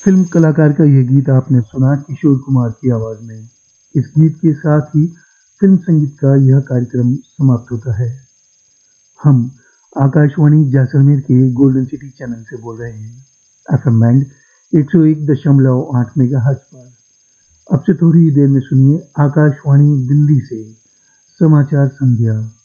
Film कलाकार का यह गीत आपने सुना किशोर कुमार की आवाज में। इस गीत के साथ ही फिल्म संगीत का यह कार्यक्रम समाप्त होता है। हम आकाशवाणी जैसलमेर के गोल्डन सिटी चैनल से बोल रहे हैं, एफएम बैंड 101.8 मेगाहर्ट्ज पर। अब से थोड़ी देर में सुनिए आकाशवाणी दिल्ली से समाचार संध्या।